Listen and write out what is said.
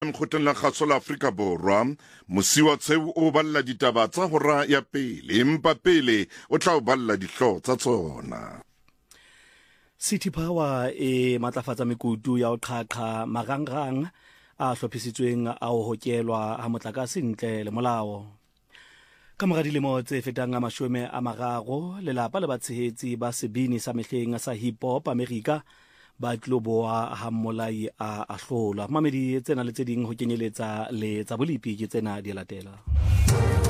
Mokgotleng la Kgaso la Afrika Borwa, Mosiwa Tsheu o balla ditaba tsa hora ya pele, empa pele o tla o balla dihlooho tsa tsona. City Power e matlafatsa mekutu ya ho qhaqha marangrang a hlophisitsweng a ho hokelwa ha motlakase ntle le molao. Ka mora dilemo tse fetang 30, lelapa le batshehetsi ba sebini sa mehleng sa hip hop America ba tloboa ha molai a ahlolwa. Mamedi tsena le tse ding ho kenyeletsa le tsa bolipi ke tsena di latela.